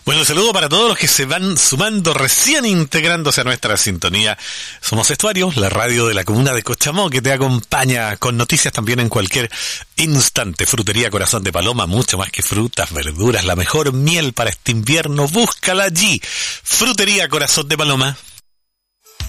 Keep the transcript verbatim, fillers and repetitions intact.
Bueno, saludo para todos los que se van sumando, recién integrándose a nuestra sintonía. Somos Estuarios, la radio de la comuna de Cochamó, que te acompaña con noticias también en cualquier instante. Frutería Corazón de Paloma, mucho más que frutas, verduras, la mejor miel para este invierno, búscala allí. Frutería Corazón de Paloma.